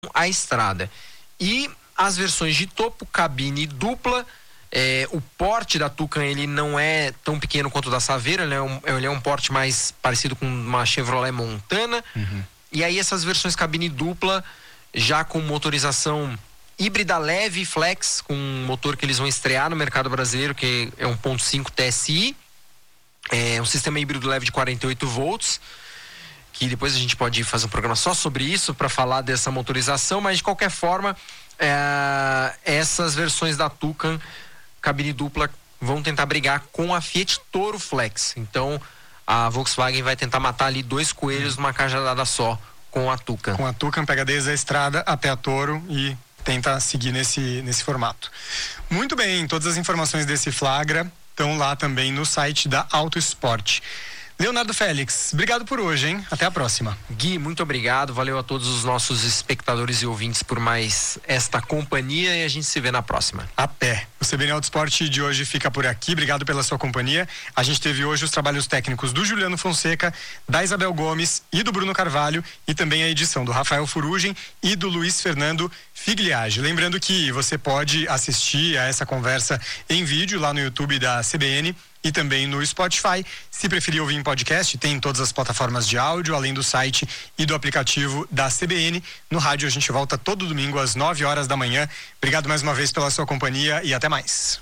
à estrada. E as versões de topo, cabine dupla, o porte da Tucano ele não é tão pequeno quanto o da Saveiro, ele é um porte mais parecido com uma Chevrolet Montana. E aí essas versões cabine dupla, já com motorização híbrida leve flex, com um motor que eles vão estrear no mercado brasileiro, que é 1.5 TSI, um sistema híbrido leve de 48 volts, que depois a gente pode fazer um programa só sobre isso, para falar dessa motorização, mas de qualquer forma, essas versões da Tucano cabine dupla vão tentar brigar com a Fiat Toro Flex. Então a Volkswagen vai tentar matar ali dois coelhos numa cajadada só com a Tucano. Com a Tucano pega desde a estrada até a Toro e tenta seguir nesse formato. Muito bem, todas as informações desse flagra estão lá também no site da Auto Esporte. Leonardo Félix, obrigado por hoje, hein? Até a próxima. Gui, muito obrigado. Valeu a todos os nossos espectadores e ouvintes por mais esta companhia e a gente se vê na próxima. Até. O CBN Auto Esporte de hoje fica por aqui. Obrigado pela sua companhia. A gente teve hoje os trabalhos técnicos do Juliano Fonseca, da Isabel Gomes e do Bruno Carvalho, e também a edição do Rafael Furugem e do Luiz Fernando Figliage. Lembrando que você pode assistir a essa conversa em vídeo lá no YouTube da CBN e também no Spotify. Se preferir ouvir em podcast, tem em todas as plataformas de áudio, além do site e do aplicativo da CBN. No rádio a gente volta todo domingo às 9 horas da manhã. Obrigado mais uma vez pela sua companhia e até mais.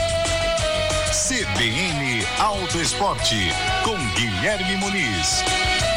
CBN Auto Esporte com Guilherme Muniz.